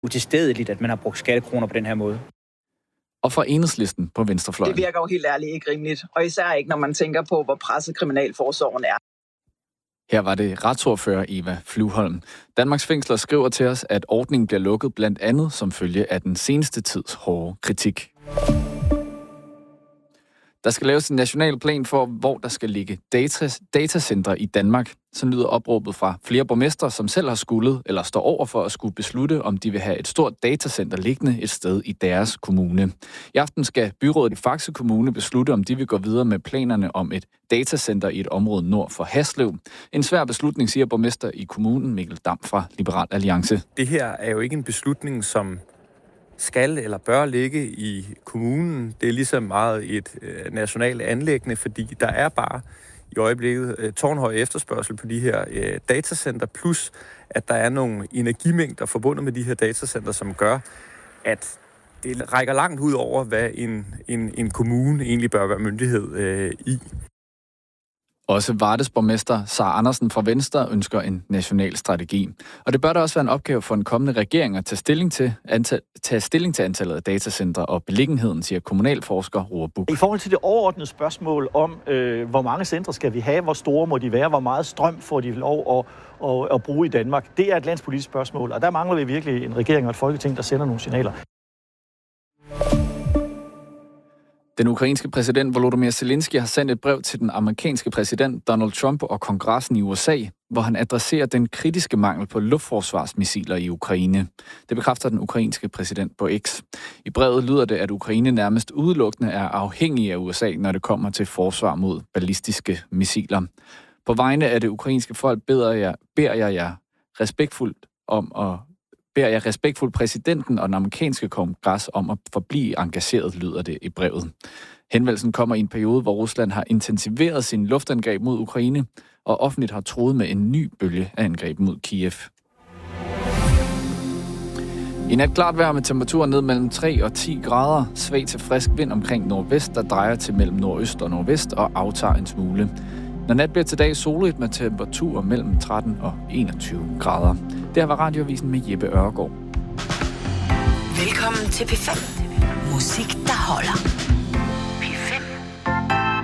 utilstedeligt, at man har brugt skattekroner på den her måde. Og fra Enhedslisten på venstrefløjen. Det virker jo helt ærligt ikke rimeligt, og især ikke, når man tænker på, hvor presset kriminalforsorgen er. Her var det retsordfører Eva Flyvholm. Danmarks Fængsler skriver til os, at ordningen bliver lukket blandt andet som følge af den seneste tids hårde kritik. Der skal laves en national plan for, hvor der skal ligge datacentre i Danmark. Så lyder opråbet fra flere borgmestre, som selv har skullet eller står over for at skulle beslutte, om de vil have et stort datacenter liggende et sted i deres kommune. I aften skal byrådet i Faxe Kommune beslutte, om de vil gå videre med planerne om et datacenter i et område nord for Haslev. En svær beslutning, siger borgmester i kommunen Mikkel Dam fra Liberal Alliance. Det her er jo ikke en beslutning, som skal eller bør ligge i kommunen. Det er ligesom meget et nationalt anliggende, fordi der er bare i øjeblikket tårnhøj efterspørgsel på de her datacenter, plus at der er nogle energimængder forbundet med de her datacenter, som gør, at det rækker langt ud over, hvad en kommune egentlig bør være myndighed i. Også Vardes borgmester Sara Andersen fra Venstre ønsker en national strategi. Og det bør da også være en opgave for en kommende regering at tage stilling til antallet af datacentre og beliggenheden, siger kommunalforsker Roar Buch. I forhold til det overordnede spørgsmål om, hvor mange centre skal vi have, hvor store må de være, hvor meget strøm får de lov at bruge i Danmark, det er et landspolitisk spørgsmål, og der mangler vi virkelig en regering og et folketing, der sender nogle signaler. Den ukrainske præsident Volodymyr Zelensky har sendt et brev til den amerikanske præsident Donald Trump og kongressen i USA, hvor han adresserer den kritiske mangel på luftforsvarsmissiler i Ukraine. Det bekræfter den ukrainske præsident på X. I brevet lyder det, at Ukraine nærmest udelukkende er afhængig af USA, når det kommer til forsvar mod ballistiske missiler. På vegne af det ukrainske folk beder jeg respektfuldt præsidenten og den amerikanske kongres om at forblive engageret, lyder det i brevet. Henvendelsen kommer i en periode, hvor Rusland har intensiveret sin luftangreb mod Ukraine og offentligt har truet med en ny bølge af angreb mod Kiev. I nat klart vejr med temperaturer ned mellem 3 og 10 grader. Svag til frisk vind omkring nordvest, der drejer til mellem nordøst og nordvest og aftager en smule. Når nat bliver til dag soligt med temperaturer mellem 13 og 21 grader. Det her var Radioavisen med Jeppe Ørgaard. Velkommen til P5. Musik, der holder.